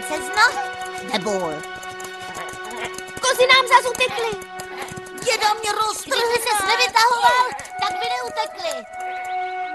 princezno? Nebol. Kozy nám zas utekly. Děda mě roztrhne. Kdyby ses nevytahoval, tak by neutekli.